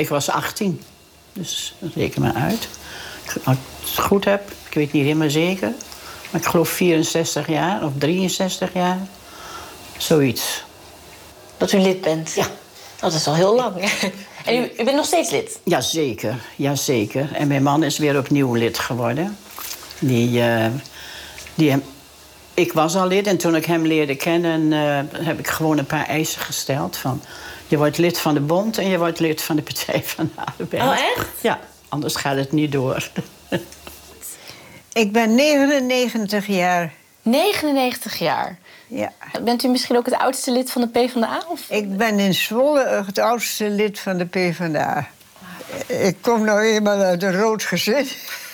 ik was 18. Dus reken maar uit. Als ik het goed heb, ik weet niet helemaal zeker. Maar ik geloof 64 jaar of 63 jaar. Zoiets. Dat u lid bent? Ja. Dat is al heel lang. En u bent nog steeds lid? Jazeker. En mijn man is weer opnieuw lid geworden. Ik was al lid en toen ik hem leerde kennen... heb ik gewoon een paar eisen gesteld. Van, je wordt lid van de bond en je wordt lid van de Partij van de Arbeid. Oh, echt? Ja, anders gaat het niet door. Ik ben 99 jaar. 99 jaar? Ja. Bent u misschien ook het oudste lid van de PvdA? Of? Ik ben in Zwolle het oudste lid van de PvdA. Ik kom nou eenmaal uit een rood gezin.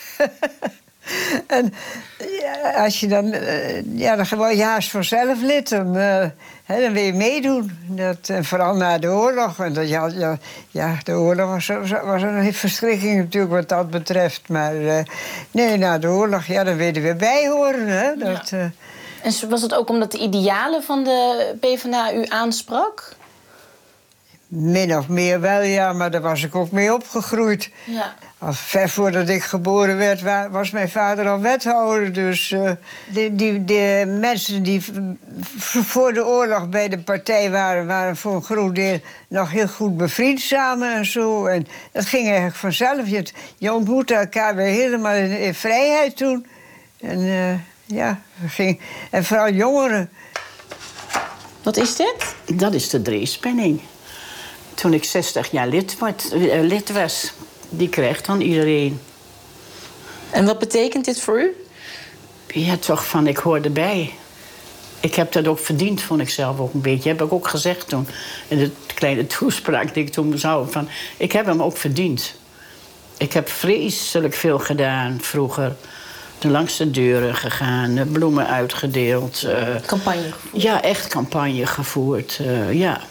En ja, als je dan... dan word je haast vanzelf lid. Dan wil je meedoen. Vooral na de oorlog. Want de oorlog was een verschrikking natuurlijk wat dat betreft. Maar na de oorlog, dan wil je weer bij horen. Hè? En was het ook omdat de idealen van de PvdA u aansprak? Min of meer wel, ja, maar daar was ik ook mee opgegroeid. Ja. Al ver voordat ik geboren werd, was mijn vader al wethouder. Dus de mensen die voor de oorlog bij de partij waren voor een groot deel nog heel goed bevriend samen en zo. En dat ging eigenlijk vanzelf. Je ontmoette elkaar weer helemaal in vrijheid toen. En en vooral jongeren. Wat is dit? Dat is de Dreespenning. Toen ik 60 jaar lid was, die kreeg dan iedereen. En wat betekent dit voor u? Ja, toch van, ik hoor erbij. Ik heb dat ook verdiend, vond ik zelf ook een beetje. Heb ik ook gezegd toen, in de kleine toespraak die ik toen zou. Van, ik heb hem ook verdiend. Ik heb vreselijk veel gedaan vroeger. Langs de deuren gegaan, bloemen uitgedeeld. Campagne gevoerd? Ja, echt campagne gevoerd, ja.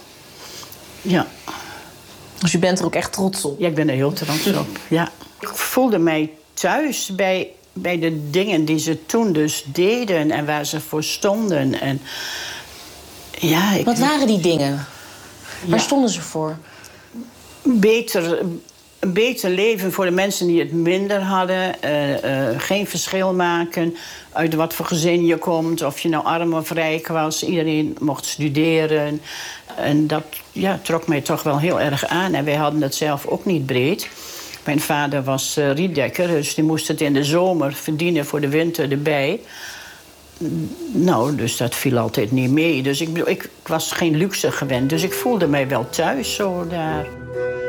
Dus u bent er ook echt trots op? Ja, ik ben er heel trots op, ja. Ik voelde mij thuis bij de dingen die ze toen dus deden... en waar ze voor stonden. En, ja, wat waren die dingen? Waar stonden ze voor? Een beter leven voor de mensen die het minder hadden. Geen verschil maken uit wat voor gezin je komt. Of je nou arm of rijk was. Iedereen mocht studeren. En dat trok mij toch wel heel erg aan. En wij hadden het zelf ook niet breed. Mijn vader was rietdekker. Dus die moest het in de zomer verdienen voor de winter erbij. Nou, dus dat viel altijd niet mee. Dus ik was geen luxe gewend. Dus ik voelde mij wel thuis zo daar.